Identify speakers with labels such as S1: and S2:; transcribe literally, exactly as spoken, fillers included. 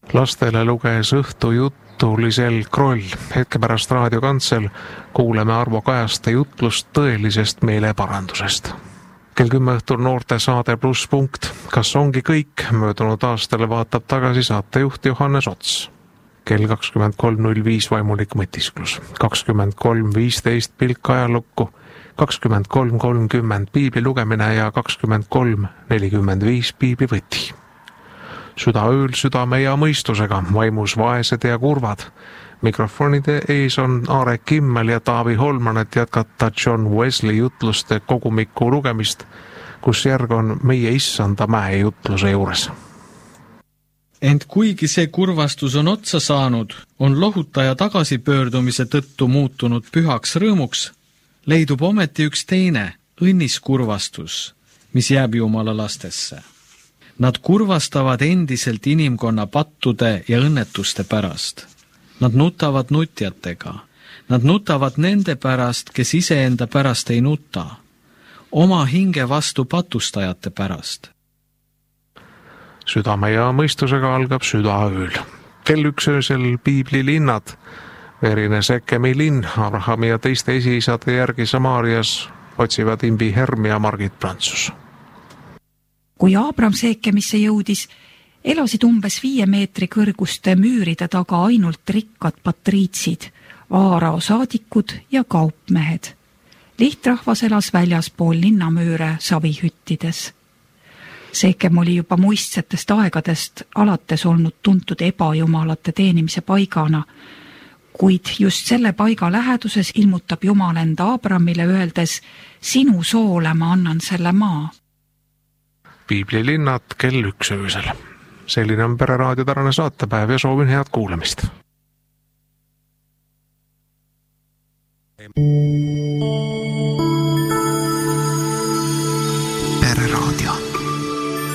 S1: Lastele luges õhtujuttulisel Kroll. Hetke pärast raadiokantsel kuuleme Arvo Kajaste jutlust tõelisest meeleparandusest. Kell kümme õhtul noorte saade Pluss punkt. Kas ongi kõik? Möödunud aastale vaatab tagasi saatejuht Johannes Ots. Kell kakskümmend kolm null viis vaimulik mõtisklus. kakskümmend kolm viisteist pilk ajalukku. kakskümmend kolm kolmkümmend piibli lugemine ja kakskümmend kolm nelikümmend viis piibli võti. Südaööl südame ja mõistusega, vaimus vaesed ja kurvad. Mikrofonide ees on Aare Kimmel ja Taavi Holman, et jätkata John Wesley jutluste kogumiku lugemist, kus järg on meie issanda mäe jutluse juures.
S2: Ent kuigi see kurvastus on otsa saanud, on lohutaja tagasipöördumise tõttu muutunud pühaks rõõmuks, leidub ometi üks teine, õnnis kurvastus, mis jääb Jumala lastesse. Nad kurvastavad endiselt inimkonna pattude ja õnnetuste pärast. Nad nutavad nutjatega. Nad nutavad nende pärast, kes iseenda pärast ei nuta. Oma hinge vastu patustajate pärast.
S1: Südame ja mõistusega algab südaööl. Kell üks öösel piiblilinnad, verine Sekemi linn, Abrahami ja teiste esiisade järgi Samaarias otsivad imbi Herm ja Margit Prantsus.
S3: Kui Abram Seekemisse jõudis, elasid umbes viie meetri kõrguste müüride taga ainult rikkad patriitsid, Aarao saadikud ja kaupmehed. Lihtrahvas elas väljaspool linnamüüre savihüttides. Seekem oli juba muistsetest aegadest alates olnud tuntud ebajumalate teenimise paigana, kuid just selle paiga läheduses ilmutab Jumal enda Abramile öeldes, sinu soole ma annan selle maa.
S1: Piiblilinnad kell üks öösel. Selline on Pereraadio tänane saatepäev ja soovin head kuulamist. Pereraadio.